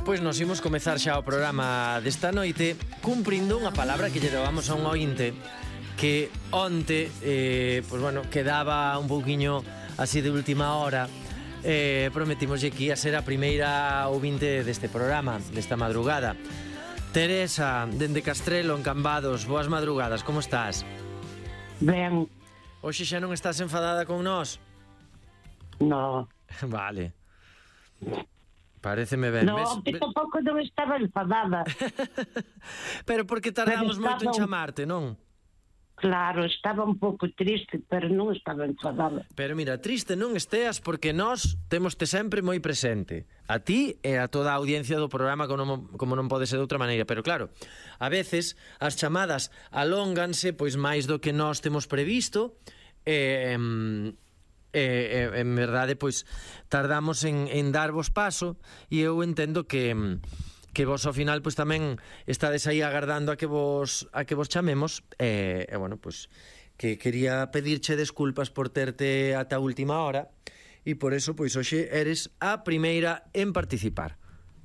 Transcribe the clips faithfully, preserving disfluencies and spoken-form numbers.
Pois nos imos comezar xa o programa desta noite cumprindo unha palabra que lle dábamos a un ointe que onte, eh, pois bueno, quedaba un pouquiño así de última hora. eh, Prometimoslle que ia ser a primeira ouvinte deste programa, desta madrugada. Teresa, dende Castrelo, en Cambados, boas madrugadas, como estás? Ben. Hoxe xa non estás enfadada con nós? No. Vale. Paréceme ben. No, que tampouco non estaba enfadada. Pero porque tardamos Pero moito en estaba... chamarte, non? Claro, estaba un pouco triste, pero non estaba enfadada. Pero mira, triste non esteas porque nós temoste sempre moi presente. A ti e a toda a audiencia do programa como, como non pode ser de outra maneira. Pero claro, a veces as chamadas alónganse pois máis do que nós temos previsto e... Eh, E, e, en verdade, pois, tardamos en, en darvos paso e eu entendo que que vos ao final pois tamén estades aí agardando a que vos a que vos chamemos e, e bueno, pois que quería pedirche desculpas por terte ata a última hora e por eso pois hoxe eres a primeira en participar.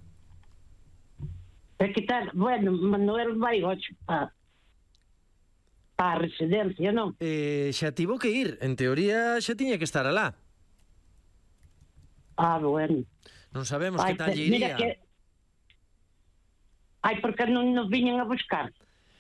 E que tal? Bueno, Manuel vai hoxe para a residencia, non? Eh, xa tivo que ir, en teoría xa tiña que estar alá. Ah, bueno. Non sabemos Ai, que tal lle iría. Que... Ai, porque non nos viñan a buscar?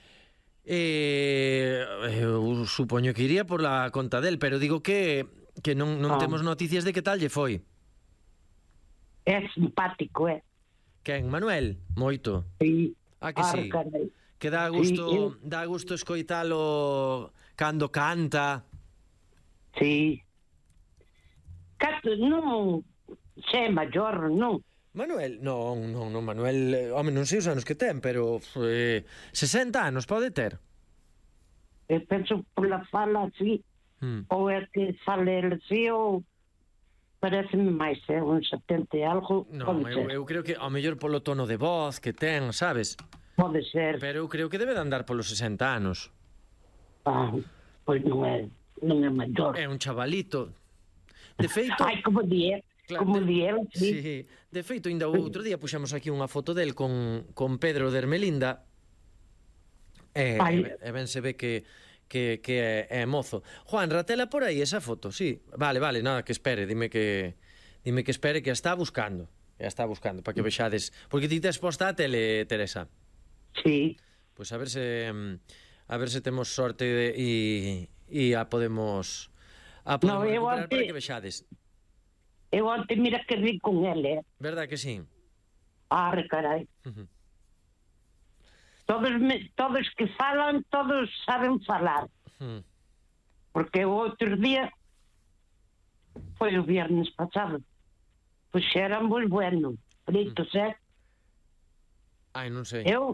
Eh, eu supoño que iría por la conta del, pero digo que que non, non ah. temos noticias de que tal lle foi. É simpático, é. Quen, Manuel? Moito. Sí. Ah, que sí. Carai. Que dá gusto, sí, eu... dá gusto escoitalo cando canta. Sí. Cato, non, xe é maior, non. Manuel, non, non, non, Manuel, home, non sei os anos que ten, pero eh, sesenta anos pode ter. Eu penso pola fala así, hmm. ou é que fale el así, ou pareceme máis, é un setenta e algo. Non, eu, eu creo que ao mellor polo tono de voz que ten, sabes? Pode ser. Pero eu creo que debe de andar polos sesenta anos. Ah, pois non é, non é maior. É un chavalito. De feito... Ai, como di, claro, como di el, sí. sí. De feito, ainda o outro día puxamos aquí unha foto del con, con Pedro de Ermelinda e, e, e ben se ve que que, que é, é mozo. Juan, ratela por aí esa foto, sí. Vale, vale, nada, que espere, dime que dime que espere que a está buscando. Que a está buscando, para que vexades. Porque ti tes posta a tele, Teresa. Sí. Pois pues a ver se a ver se temos sorte e e a podemos a podemos no, recuperar ante, para que vexades. Eu onte mira que ri con ele, eh? Verdad que sí? Ah, carai. Uh -huh. Todos, me, todos que falan, todos saben falar. Uh -huh. Porque o outro día foi o viernes pasado. Pois eran moi bueno, fritos, uh -huh. eh? Ai, non sei. Eu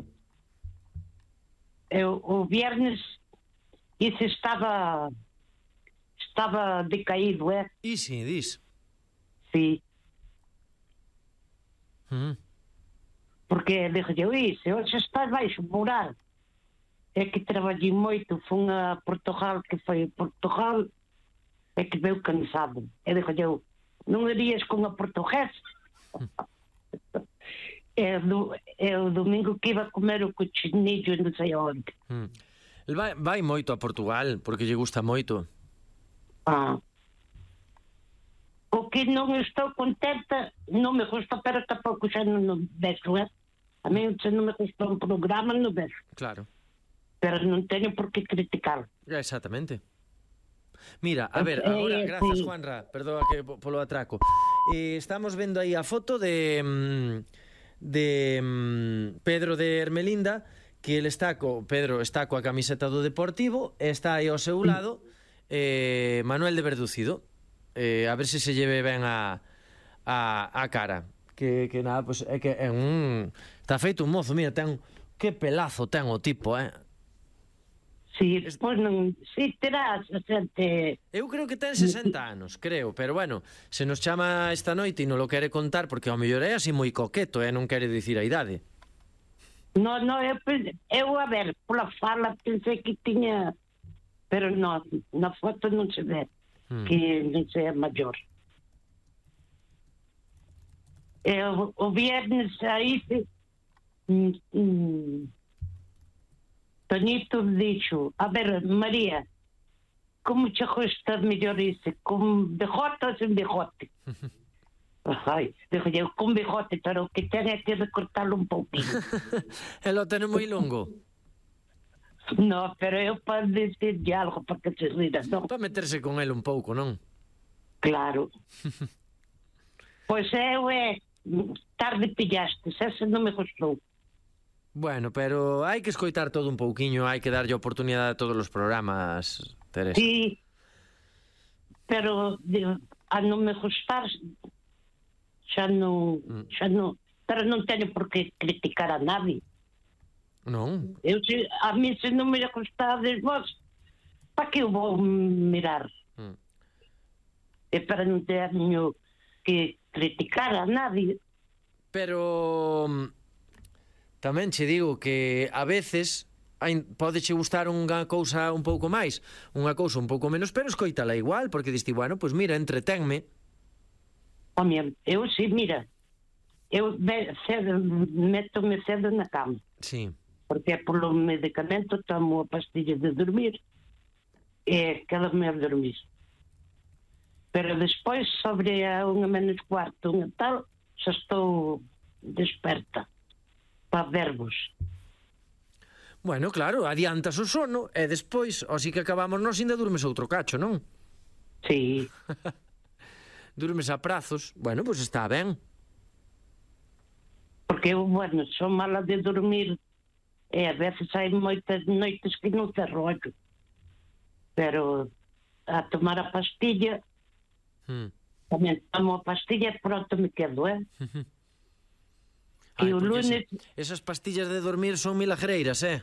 Eu, o viernes isso estaba estaba decaído, é? E si, dis? Sí. Uh -huh. Porque dixo eu, se hoxe está baixo moral. É que traballei moito, fun a Portugal, que foi a Portugal, é que veu cansado. E dixo eu, non irías con a portuguesa? É, do, é o domingo que iba a comer o cochinillo non sei onde. Hmm. El vai, vai moito a Portugal porque lle gusta moito. Ah. O que non estou contenta, non me gusta, pero tampouco xa non o vexo, eh? A mí xa non me gusta un programa, non vexo. Claro. Pero non teño por que criticar. Exactamente. Mira, a ver, agora, grazas, Juanra, perdoa que polo atraco. Eh, estamos vendo aí a foto de... Mmm, de um, Pedro de Ermelinda, que ele está co Pedro está coa camiseta do Deportivo e está aí ao seu lado eh, Manuel de Verducido, eh, a ver se se lleve ben a, a, a cara que, que nada, pues, é que é un está feito un mozo, mira, ten que pelazo ten o tipo, eh. Sí, pois non, si terá sesenta. Eu creo que ten sesenta anos, creo, pero bueno, se nos chama esta noite e non lo quere contar porque ao mellor é así moi coqueto, e eh, non quere dicir a idade. No, no, eu, eu a ver, pola fala pensei que tiña, pero non, na foto non se ve hmm. que non sea maior. E o, o viernes aí mm, mm, Tonito dixo, a ver, María, como che gusta mellor ese, con bigote ou sin bigote? Ai, dixo eu, con bigote, pero o que ten é que recortarlo un pouquinho. E lo ten moi longo? No, pero eu para decirlle algo para que se rira, non? Para meterse con el un pouco, non? Claro. Pois eu é, tarde pillastes, ese non me gustou. Bueno, pero hai que escoitar todo un pouquiño, hai que darlle oportunidade a todos os programas, Teresa. Sí, pero digo, a non me gustar xa non, xa non, pero non teño por que criticar a nadie. Non? Eu, se, a mí se non me gustades vos, para que eu vou mirar? Mm. E para non teño que criticar a nadie. Pero tamén che digo que a veces pode che gustar unha cousa un pouco máis, unha cousa un pouco menos, pero escoítala igual, porque diste, bueno, pois mira, entretenme. Home, eu si, mira, eu cedo, meto-me cedo na cama. Sí. Porque é polo medicamento, tomo a pastilla de dormir e quedo-me a dormir. Pero despois, sobre a unha menos cuarto, unha tal, xa estou desperta para vervos. Bueno, claro, adiantas o sono e despois, así que acabamos nós, ainda durmes outro cacho, non? Sí. Durmes a prazos. Bueno, pois pues está ben. Porque eu, bueno, son mala de dormir e a veces hai moitas noites que non te rollo. Pero a tomar a pastilla, hmm. tamén tomo a pastilla e pronto me quedo, eh? Ai, o lunes... Esas pastillas de dormir son milagreiras, eh?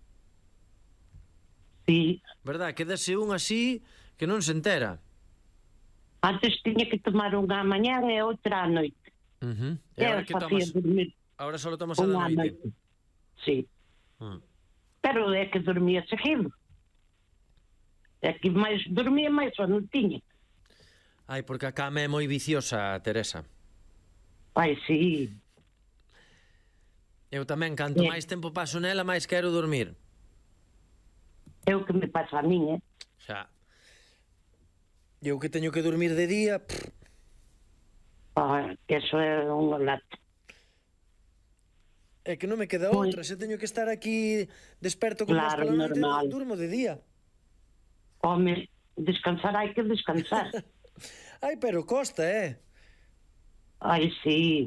Sí. Verdad, quedase un así que non se entera. Antes tiña que tomar unha a mañán e outra a noite. Uh -huh. E agora que tomas? Dormir agora só tomas a da noite? noite. Sí. Uh. Pero é que dormía seguido. É que máis dormía, máis só non tiña. Ai, porque a cama é moi viciosa, Teresa. Ai, sí. Eu tamén, canto máis tempo paso nela, máis quero dormir. É o que me pasa a min, eh? Xa. Eu que teño que dormir de día... Ah, eso é unha lata. É que non me queda outra, se teño que estar aquí desperto con vos pola noite, durmo de día. Home, descansar hai que descansar. Ai, pero costa, eh? Ai, sí.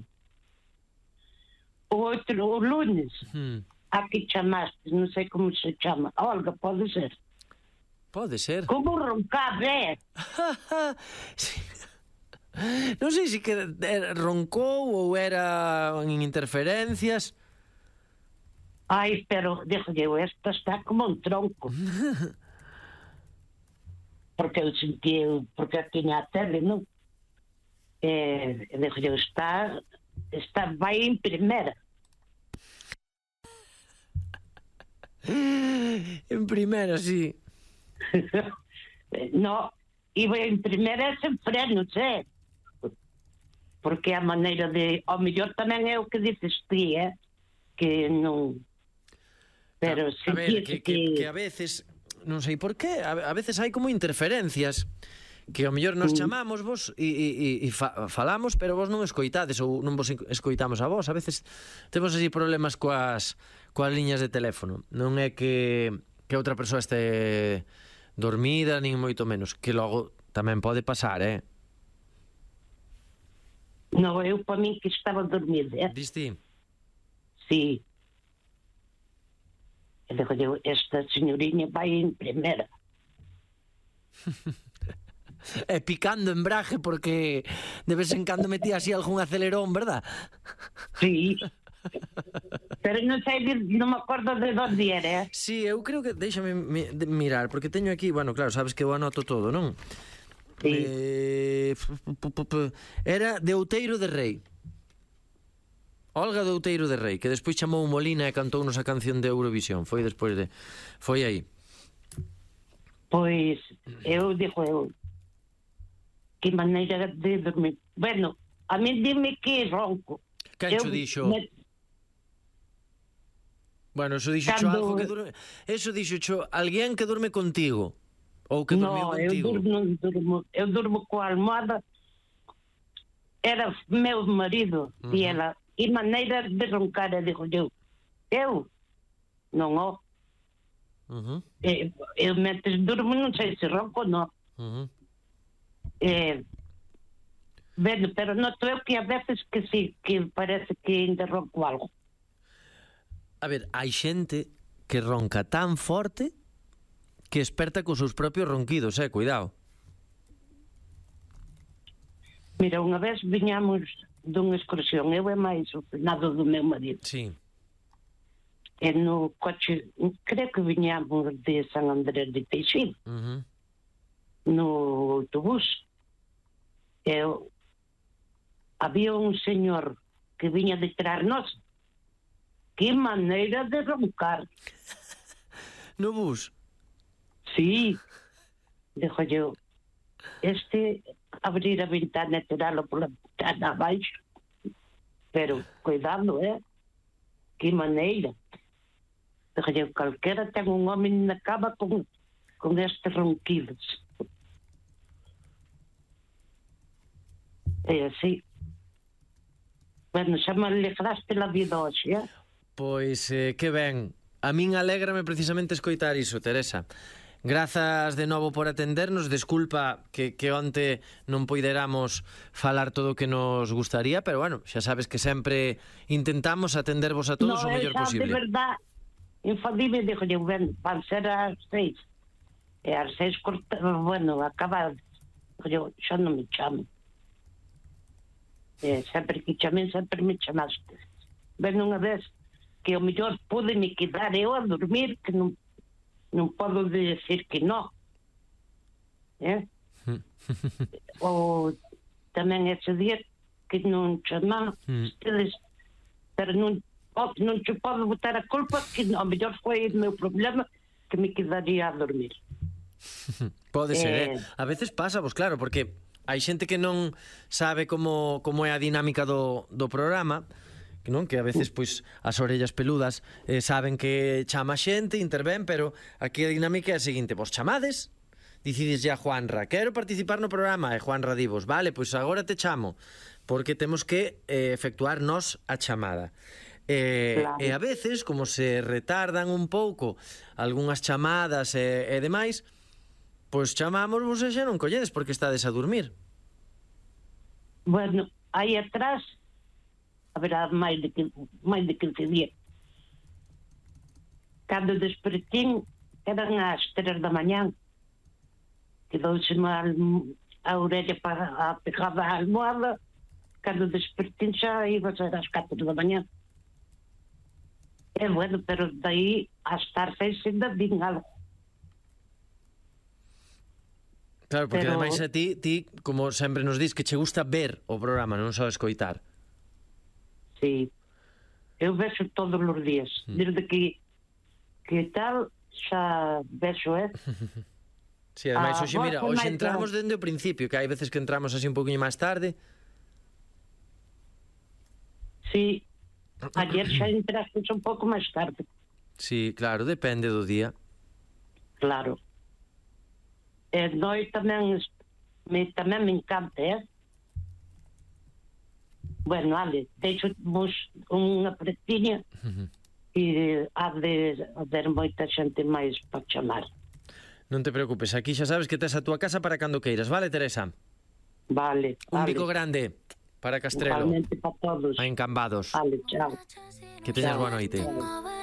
O outro, o lunes, hmm. aquí chamaste, non sei como se chama. Olga, pode ser? Pode ser. Como roncar, eh? Sí. Non sei se que roncou ou era en interferencias. Ai, pero, dixo eu, esta está como un tronco. Porque eu senti, porque eu tiña a tele, non? E, dixo eu, está, está, vai en primeira. En primeira, sí. No, iba en primeira sen frenos, eh? Porque a maneira de... Ao mellor tamén é o que dices ti, eh? Que non... Pero a ver, que, que, que a veces... Non sei por qué, a, a veces hai como interferencias que ao mellor nos chamamos vos e, e, e fa, falamos, pero vos non escoitades ou non vos escoitamos a vos. A veces temos así problemas coas, coas liñas de teléfono. Non é que, que outra persoa este dormida, nin moito menos, que logo tamén pode pasar, eh? Non, eu para min que estaba dormida, eh? Diste? Sí. E digo eu, esta señoriña vai en primeira. E picando embrague porque de vez en cando metía así algún acelerón, verdad? Sí. Pero non sei, non me acordo de onde era, eh? Sí, eu creo que... Déixame mirar, porque teño aquí... Bueno, claro, sabes que eu anoto todo, non? Sí. Eh, era de Outeiro de Rei. Olga de Outeiro de Rei, que despois chamou Molina e cantounos a canción de Eurovisión. Foi despois de... Foi aí. Pois, eu digo eu, que maneira de dormir. Bueno, a mí dime que ronco. Quen cho dixo? Me... Bueno, eso dixo Cando... algo que durme... Eso dixo cho alguén que durme contigo. Ou que dormiu no, contigo. Eu durmo, durmo, eu durmo coa almohada. Era meu marido. Uh -huh. E ela, e maneira de roncar, eu digo, eu, eu, non o. Uh -huh. eu, eu mentre durmo non sei se ronco ou non. Uh -huh. eh, bueno, pero noto eu que a veces que sí, que parece que ainda ronco algo. A ver, hai xente que ronca tan forte que esperta cos seus propios ronquidos, eh, cuidado. Mira, unha vez viñamos dunha excursión, eu e máis o nado do meu marido. Sí. E no coche, creo que viñamos de San Andrés de Teixido, uh -huh. no autobús. Eu, había un señor que viña detrás nós. Que maneira de roncar. No bus? Sí. Dijo yo, este abrir a ventana e tirarlo por la ventana abaixo. Pero, cuidado, eh? Que maneira. Dijo yo, calquera ten un home na cama con, con estes ronquidos. E así. Bueno, xa me alegraste la vida hoxe, eh? Pois, eh, que ben. A min alégrame precisamente escoitar iso, Teresa. Grazas de novo por atendernos. Desculpa que, que onte non poideramos falar todo o que nos gustaría, pero bueno, xa sabes que sempre intentamos atendervos a todos no, o mellor posible. No, de verdad, infalible, dixo eu, ben, van ser as seis. E as seis, corta, bueno, acaba, eu, xa non me chamo. E sempre que chamei, sempre me chamaste. Ben, unha vez que o mellor pude me quedar eu a dormir, que non, non podo decir que non. Eh? Ou tamén ese día que non chamamos, ustedes, pero non, non te podo botar a culpa, que o mellor foi o meu problema, que me quedaría a dormir. Pode ser, eh? eh? A veces pasa, vos claro, porque hai xente que non sabe como, como é a dinámica do, do programa, que non, que a veces pois as orellas peludas eh, saben que chama xente, intervén, pero aquí a dinámica é a seguinte: vos chamades, dicides a Juanra, quero participar no programa, e Juanra divos, vale, pois agora te chamo, porque temos que eh, efectuar nós a chamada. E, claro. E a veces, como se retardan un pouco algunhas chamadas e, e demais, pois chamamos vos e xa non colledes porque estades a dormir. Bueno, aí atrás haberá máis de, máis de quince días. Cando despertín, eran as tres da mañán. Quedou-se mal a orella para a pegada a almohada. Cando despertín xa iba a ser as catro da mañán. É bueno, pero daí hasta as seis ainda din algo. Claro, porque pero... ademais a ti, ti, como sempre nos dis, que che gusta ver o programa, non só escoitar. Sí, eu vexo todos os días, mm. desde que que tal xa vexo, eh? Sí, ademais, hoxe, mira, hoxe entramos dende o principio, que hai veces que entramos así un poquinho máis tarde. Sí, ayer xa entraste un pouco máis tarde. Sí, claro, depende do día. Claro. E noi tamén, me, tamén me encanta, eh? Bueno, ale, deixo-vos unha pretiña uh-huh. e há de haber moita xente máis para chamar. Non te preocupes, aquí xa sabes que tes a túa casa para cando queiras, vale, Teresa? Vale, Un vale. bico grande para Castrelo. Igualmente para todos. A Encambados. Vale, chao. Que teñas boa noite. Chao.